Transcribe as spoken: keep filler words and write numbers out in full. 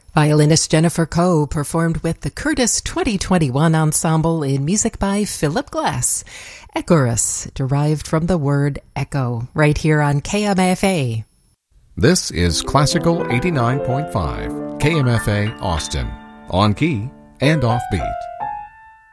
Violinist Jennifer Coe performed with the Curtis twenty twenty-one Ensemble in music by Philip Glass. Echourus, derived from the word echo, right here on K M F A. This is Classical eighty-nine point five, K M F A Austin, on key and offbeat.